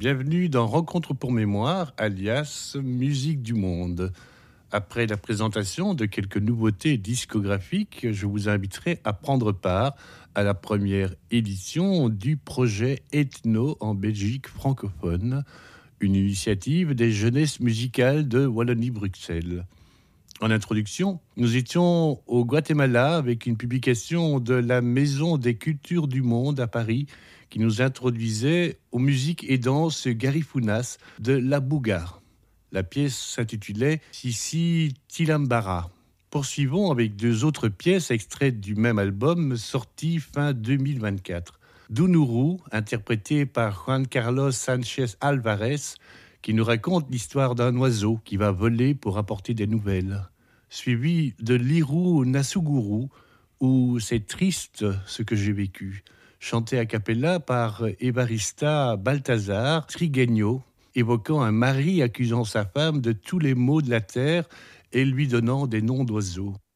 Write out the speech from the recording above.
Bienvenue dans Rencontre pour mémoire, alias Musique du monde. Après la présentation de quelques nouveautés discographiques, je vous inviterai à prendre part à la première édition du projet Ethno en Belgique francophone, une initiative des jeunesses musicales de Wallonie-Bruxelles. En introduction, nous étions au Guatemala avec une publication de la Maison des Cultures du Monde à Paris qui nous introduisait aux musiques et danses Garifunas de La Bougar. La pièce s'intitulait Sissi Tilambara. Poursuivons avec deux autres pièces extraites du même album sorti fin 2024. Dunuru, interprété par Juan Carlos Sánchez Alvarez, qui nous raconte l'histoire d'un oiseau qui va voler pour apporter des nouvelles. Suivi de Liru Nasuguru, où c'est triste ce que j'ai vécu, chanté a cappella par Evarista Baltazar Trigueño, évoquant un mari accusant sa femme de tous les maux de la terre et lui donnant des noms d'oiseaux.